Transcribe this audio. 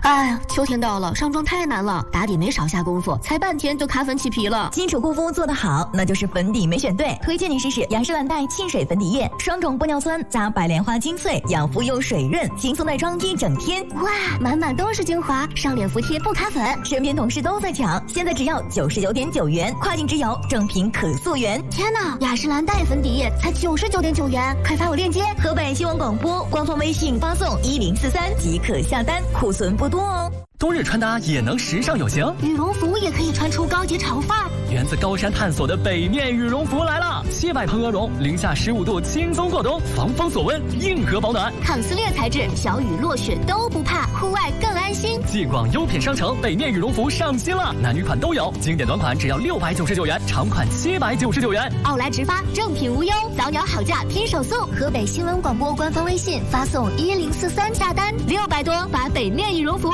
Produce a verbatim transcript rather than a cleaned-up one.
哎呀，秋天到了，上妆太难了，打底没少下功夫，才半天就卡粉起皮了。 基础护肤做得好，那就是粉底没选对。推荐你试试雅诗兰黛沁水粉底液，双种玻尿酸加白莲花精粹，养肤又水润，轻松耐妆一整天。 哇，满满都是精华，上脸服帖不卡粉。 身边同事都在抢，现在只要九十九点九元，跨境直邮，正品可溯源。 天哪，雅诗兰黛粉底液才九十九点九元，快发我链接。 河北新闻广播官方微信发送一零四三即可下单，库存不多哦。 冬日穿搭也能时尚有型， 羽绒服也可以穿出高级潮范儿。 源自高山探索的北面羽绒服来了，七百蓬鹅绒，零下十五度轻松过冬，防风锁温，硬核保暖， 抗撕裂材质，小雨落雪都不怕，户外更安心。 继广优品商城，北面羽绒服上新了，男女款都有，经典短款只要六百九十九元，长款七百九十九元。 奥莱直发，正品无忧，早鸟好价拼手速。河北新闻广播官方微信发送一零四三下单，六百多把北面羽绒服